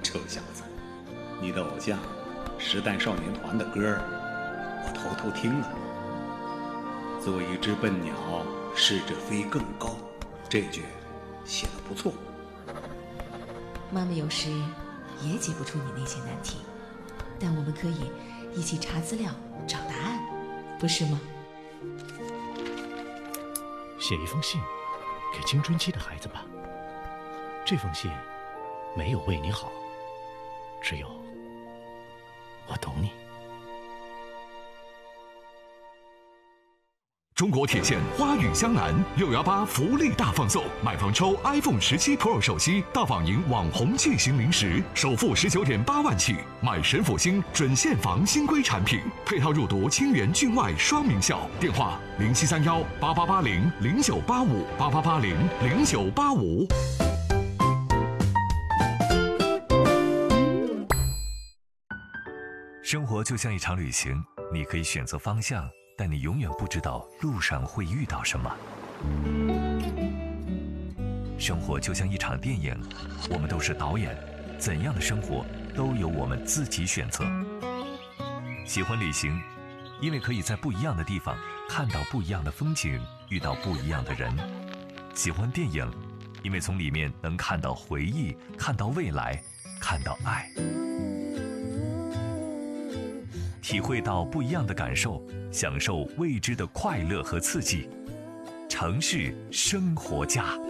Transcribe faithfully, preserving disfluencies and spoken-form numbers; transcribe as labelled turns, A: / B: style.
A: 臭小子，你的偶像时代少年团的歌儿，我偷偷听了。做一只笨鸟，试着飞更高，这句写得不错。
B: 妈妈有时也解不出你那些难题，但我们可以一起查资料找答案，不是吗？
C: 写一封信给青春期的孩子吧。这封信没有为你好，只有我懂你。
D: 中国铁线花语江南六幺八福利大放送，买房抽 iPhone 十七 Pro 手机，大仿赢网红巨型零食，首付十九点八万起，买神府星准现房新规产品，配套入读清源郡外双名校。电话零七三幺八八八零零九八五八八八零零九八五。
E: 生活就像一场旅行，你可以选择方向，但你永远不知道路上会遇到什么。生活就像一场电影，我们都是导演，怎样的生活都由我们自己选择。喜欢旅行，因为可以在不一样的地方看到不一样的风景，遇到不一样的人。喜欢电影，因为从里面能看到回忆，看到未来，看到爱。体会到不一样的感受，享受未知的快乐和刺激。城市生活家。